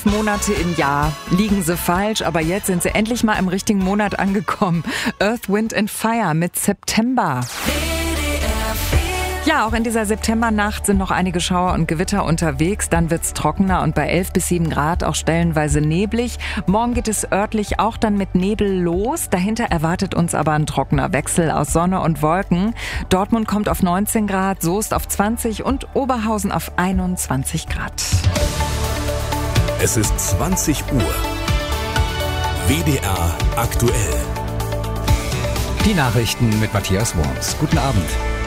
Monate im Jahr liegen sie falsch, aber jetzt sind sie endlich mal im richtigen Monat angekommen. Earth, Wind and Fire mit September. Ja, auch in dieser Septembernacht sind noch einige Schauer und Gewitter unterwegs. Dann wird's trockener und bei 11 bis 7 Grad auch stellenweise neblig. Morgen geht es örtlich auch dann mit Nebel los. Dahinter erwartet uns aber ein trockener Wechsel aus Sonne und Wolken. Dortmund kommt auf 19 Grad, Soest auf 20 und Oberhausen auf 21 Grad. Es ist 20 Uhr. WDR aktuell. Die Nachrichten mit Matthias Worms. Guten Abend.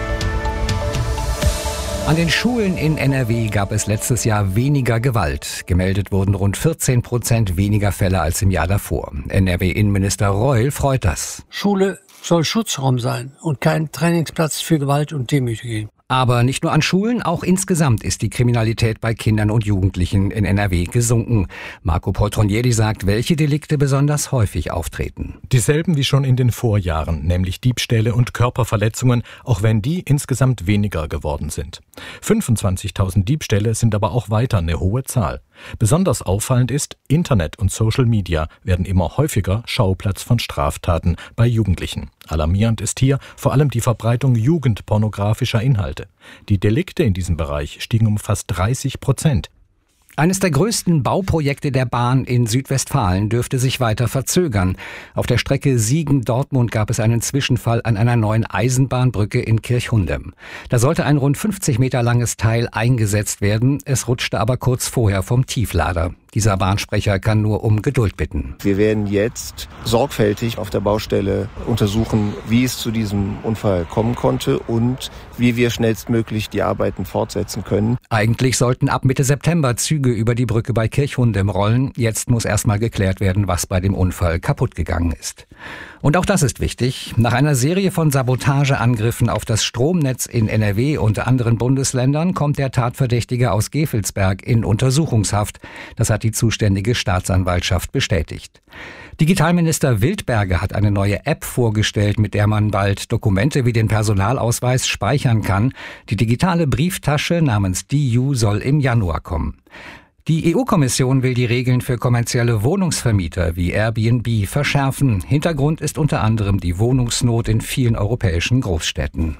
An den Schulen in NRW gab es letztes Jahr weniger Gewalt. Gemeldet wurden rund 14% weniger Fälle als im Jahr davor. NRW-Innenminister Reul freut das. Schule soll Schutzraum sein und kein Trainingsplatz für Gewalt und Demütigung. Aber nicht nur an Schulen, auch insgesamt ist die Kriminalität bei Kindern und Jugendlichen in NRW gesunken. Marco Poltronieri sagt, welche Delikte besonders häufig auftreten. Dieselben wie schon in den Vorjahren, nämlich Diebstähle und Körperverletzungen, auch wenn die insgesamt weniger geworden sind. 25.000 Diebstähle sind aber auch weiter eine hohe Zahl. Besonders auffallend ist, Internet und Social Media werden immer häufiger Schauplatz von Straftaten bei Jugendlichen. Alarmierend ist hier vor allem die Verbreitung jugendpornografischer Inhalte. Die Delikte in diesem Bereich stiegen um fast 30%. Eines der größten Bauprojekte der Bahn in Südwestfalen dürfte sich weiter verzögern. Auf der Strecke Siegen-Dortmund gab es einen Zwischenfall an einer neuen Eisenbahnbrücke in Kirchhundem. Da sollte ein rund 50 Meter langes Teil eingesetzt werden. Es rutschte aber kurz vorher vom Tieflader. Dieser Bahnsprecher kann nur um Geduld bitten. Wir werden jetzt sorgfältig auf der Baustelle untersuchen, wie es zu diesem Unfall kommen konnte und wie wir schnellstmöglich die Arbeiten fortsetzen können. Eigentlich sollten ab Mitte September Züge über die Brücke bei Kirchhundem rollen. Jetzt muss erstmal geklärt werden, was bei dem Unfall kaputt gegangen ist. Und auch das ist wichtig. Nach einer Serie von Sabotageangriffen auf das Stromnetz in NRW und anderen Bundesländern kommt der Tatverdächtige aus Gevelsberg in Untersuchungshaft. Das hat die zuständige Staatsanwaltschaft bestätigt. Digitalminister Wildberger hat eine neue App vorgestellt, mit der man bald Dokumente wie den Personalausweis speichern kann. Die digitale Brieftasche namens DIU soll im Januar kommen. Die EU-Kommission will die Regeln für kommerzielle Wohnungsvermieter wie Airbnb verschärfen. Hintergrund ist unter anderem die Wohnungsnot in vielen europäischen Großstädten.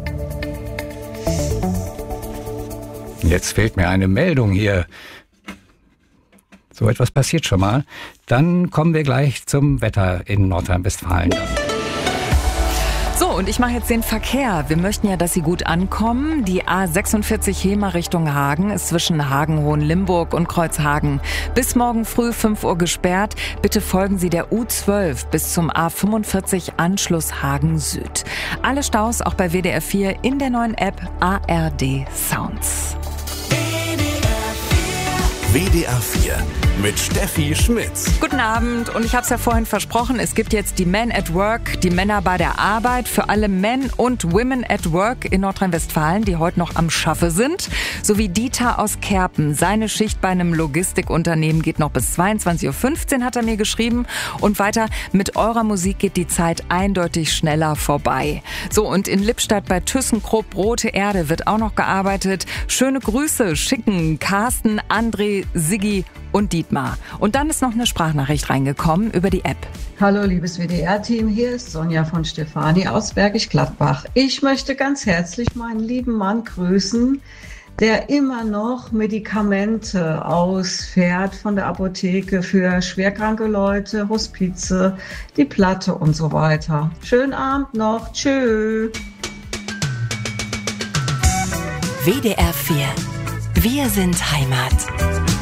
Jetzt fehlt mir eine Meldung hier. So etwas passiert schon mal. Dann kommen wir gleich zum Wetter in Nordrhein-Westfalen. So, und ich mache jetzt den Verkehr. Wir möchten ja, dass Sie gut ankommen. Die A46 Hemer Richtung Hagen ist zwischen Hagen-Hohenlimburg und Kreuzhagen bis morgen früh 5 Uhr gesperrt. Bitte folgen Sie der U12 bis zum A45 Anschluss Hagen Süd. Alle Staus auch bei WDR 4 in der neuen App ARD Sounds. WDR 4 mit Steffi Schmitz. Guten Abend, und ich habe es ja vorhin versprochen, es gibt jetzt die Men at Work, die Männer bei der Arbeit, für alle Men und Women at Work in Nordrhein-Westfalen, die heute noch am Schaffe sind. So wie Dieter aus Kerpen. Seine Schicht bei einem Logistikunternehmen geht noch bis 22.15 Uhr, hat er mir geschrieben. Und weiter, mit eurer Musik geht die Zeit eindeutig schneller vorbei. So, und in Lippstadt bei ThyssenKrupp Rote Erde wird auch noch gearbeitet. Schöne Grüße schicken Carsten, André, Siggi und Dietmar. Und dann ist noch eine Sprachnachricht reingekommen über die App. Hallo liebes WDR-Team, hier ist Sonja von Stefani aus Bergisch Gladbach. Ich möchte ganz herzlich meinen lieben Mann grüßen, der immer noch Medikamente ausfährt von der Apotheke für schwerkranke Leute, Hospize, die Platte und so weiter. Schönen Abend noch, tschö. WDR 4. Wir sind Heimat.